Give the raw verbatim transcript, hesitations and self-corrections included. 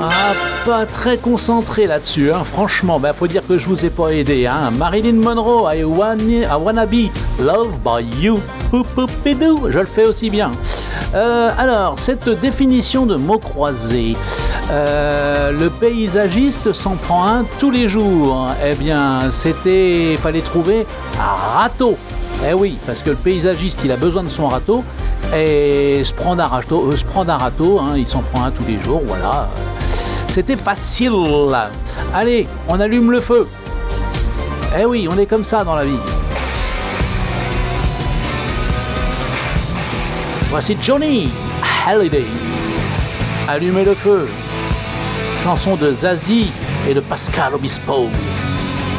Ah, pas très concentré là-dessus, hein. Franchement, bah, faut dire que je vous ai pas aidé, hein. Marilyn Monroe, I wanna, I wanna be loved by you. Poupoupidou, je le fais aussi bien. Euh, alors, cette définition de mots croisés, euh, le paysagiste s'en prend un tous les jours. Eh bien, c'était, il fallait trouver un râteau. Eh oui, parce que le paysagiste, il a besoin de son râteau. Et se prend d'un râteau, euh, se prend d'un râteau, hein, il s'en prend un tous les jours, voilà. C'était facile. Allez, on allume le feu. Eh oui, on est comme ça dans la vie. Voici Johnny Hallyday. Allumez le feu. Chanson de Zazie et de Pascal Obispo.